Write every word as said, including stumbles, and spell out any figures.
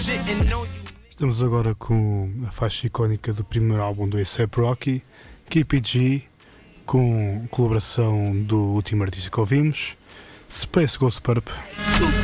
Estamos agora com a faixa icónica do primeiro álbum do A$ AP Rocky, Keep It G, com colaboração do último artista que ouvimos, Space Ghost Purp.